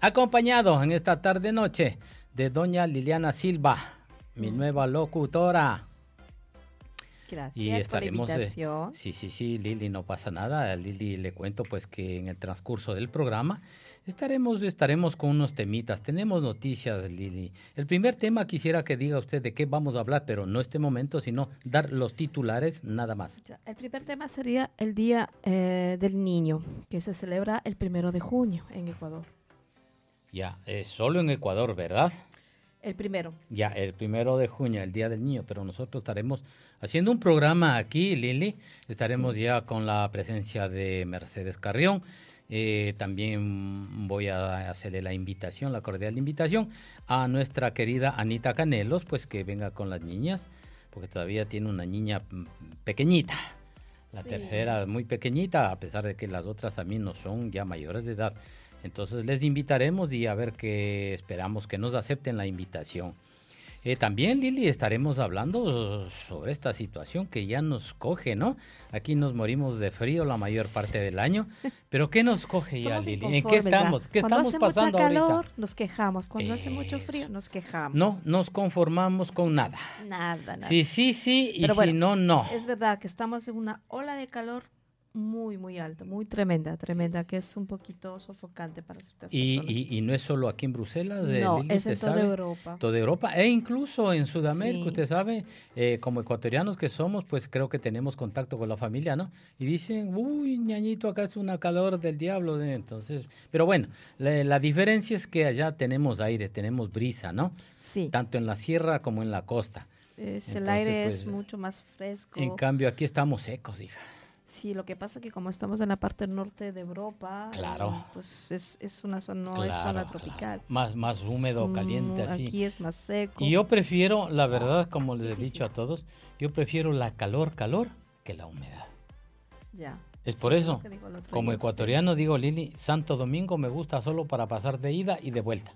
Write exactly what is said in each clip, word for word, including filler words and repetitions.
acompañado en esta tarde-noche de doña Liliana Silva, mi nueva locutora. Gracias y estaremos, por la invitación. Eh, sí, sí, sí, Lili, no pasa nada. A Lili le cuento pues que en el transcurso del programa estaremos, estaremos con unos temitas. Tenemos noticias, Lili. El primer tema quisiera que diga usted de qué vamos a hablar, pero no este momento, sino dar los titulares nada más. El primer tema sería el Día eh, del Niño, que se celebra el primero de junio en Ecuador. Ya, es solo en Ecuador, ¿verdad? El primero. Ya, el primero de junio, el Día del Niño, pero nosotros estaremos haciendo un programa aquí, Lili. Estaremos sí. ya con la presencia de Mercedes Carrión. Eh, también voy a hacerle la invitación, la cordial invitación a nuestra querida Anita Canelos, pues que venga con las niñas, porque todavía tiene una niña pequeñita. La sí. tercera muy pequeñita, a pesar de que las otras también no son ya mayores de edad. Entonces les invitaremos y a ver qué esperamos que nos acepten la invitación. Eh, también, Lili, estaremos hablando sobre esta situación que ya nos coge, ¿no? Aquí nos morimos de frío la mayor parte del año, pero ¿qué nos coge ya, Lili? ¿En qué estamos? ¿Qué Cuando estamos pasando ahorita? Cuando hace mucho calor, ahorita? Nos quejamos. Cuando Eso. hace mucho frío, nos quejamos. No, nos conformamos con nada. Nada, nada. Sí, sí, sí, y pero si bueno, no, no. Es verdad que estamos en una ola de calor muy, muy alta, muy tremenda, tremenda, que es un poquito sofocante para ciertas y, personas. Y, y no es solo aquí en Bruselas, eh, no, Lili, es en toda sabe, Europa. Toda Europa, e incluso en Sudamérica, sí. usted sabe, eh, como ecuatorianos que somos, pues creo que tenemos contacto con la familia, ¿no? Y dicen, uy, ñañito, acá es una calor del diablo, ¿eh? Entonces, pero bueno, la, la diferencia es que allá tenemos aire, tenemos brisa, ¿no? Sí. Tanto en la sierra como en la costa. Es, Entonces, el aire pues, es mucho más fresco. En cambio, aquí estamos secos, hija. Sí, lo que pasa es que como estamos en la parte norte de Europa, claro. pues es, es una zona, no claro, es zona tropical. Claro. Más, más húmedo, mm, caliente, así. Aquí es más seco. Y yo prefiero, la verdad, como les he Difícil. dicho a todos, yo prefiero la calor, calor, que la humedad. Ya. Es por sí, eso, como día, ecuatoriano, sí. digo, Lili, Santo Domingo me gusta solo para pasar de ida y de vuelta.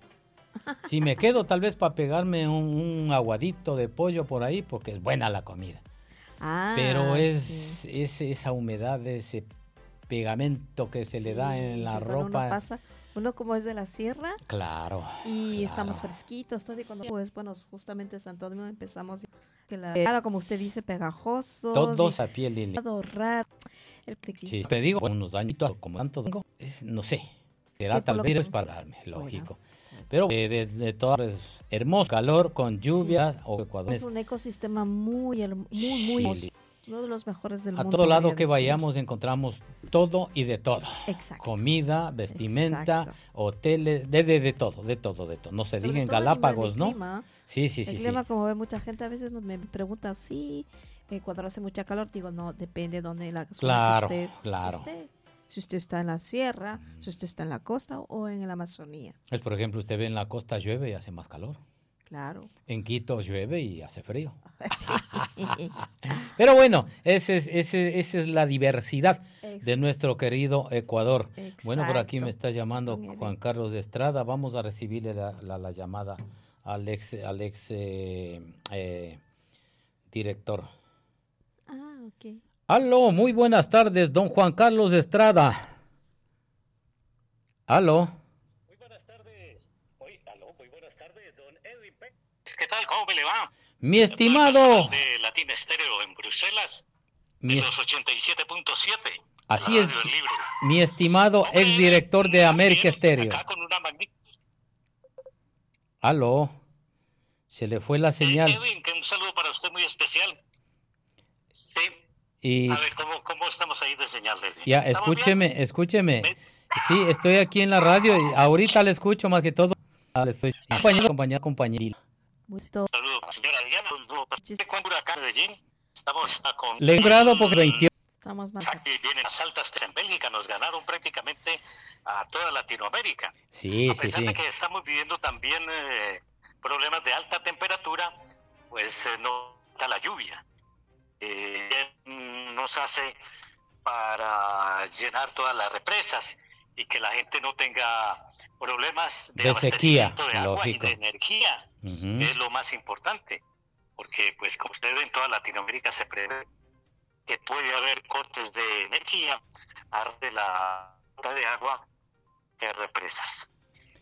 Si me quedo, tal vez para pegarme un, un aguadito de pollo por ahí, porque es buena la comida. Ah, pero es, sí. es esa humedad, ese pegamento que se sí, le da en la ropa. Uno pasa, uno como es de la sierra. Claro. Y claro. estamos fresquitos, todo y cuando pues bueno, justamente Santo Domingo empezamos que la como usted dice, pegajoso. Todos a piel, Lili. Raro. El sí, te digo, unos añitos como tanto, es, no sé, será es tal vez es para darme, lógico. Bueno. Pero eh, de, de todo es hermoso calor con lluvia sí. o Ecuador. Es un ecosistema muy, muy, muy hermoso. Sí. Uno de los mejores del a mundo. A todo lado que decir. Vayamos encontramos todo y de todo. Exacto. Comida, vestimenta, Exacto. hoteles, de, de, de todo, de todo, de todo. No se diga en Galápagos, ¿no? Clima, sí, sí, sí. El clima, sí. como ve mucha gente, a veces me pregunta, sí, Ecuador hace mucha calor. Digo, no, depende de dónde la zona claro, que usted claro. esté. Si usted está en la sierra, si usted está en la costa o en la Amazonía. Es, por ejemplo, usted ve en la costa llueve y hace más calor. Claro. En Quito llueve y hace frío. Sí. Pero bueno, esa es, ese, esa es la diversidad Exacto. de nuestro querido Ecuador. Exacto. Bueno, por aquí me está llamando Juan Carlos Estrada. Vamos a recibirle la, la, la llamada al ex, al ex eh, eh, director. Ah, ok. Aló, muy buenas tardes, don Juan Carlos Estrada. Aló. Muy buenas tardes. Hoy, aló, muy buenas tardes, don Edwin Pérez. ¿Qué tal? ¿Cómo me le va? Mi estimado. De Latin Estéreo en Bruselas, mi en los ochenta y siete punto siete. Así es, mi estimado exdirector de América Estéreo. Acá con una magnífica. Aló. Se le fue la señal. Eh, Edwin, que un saludo para usted muy especial. Sí. Y, a ver, ¿cómo, ¿cómo estamos ahí de señal? Ya, escúcheme, bien? escúcheme. ¿Me? Sí, estoy aquí en la radio y ahorita le escucho más que todo. Le estoy acompañando, compañera, compañera. Saludos, señora Diana. Acá en Medellín. Estamos con... Le he grado porque veintiocho. Estamos más... Vienen las altas en Bélgica, nos ganaron prácticamente a toda Latinoamérica. Sí, a pesar sí, sí. de que estamos viviendo también eh, problemas de alta temperatura, pues eh, no está la lluvia. Eh, nos hace para llenar todas las represas y que la gente no tenga problemas de, de sequía, de agua lógico. y de energía, uh-huh. que es lo más importante, porque pues como ustedes ven, toda Latinoamérica se prevé que puede haber cortes de energía a de la falta de agua de represas.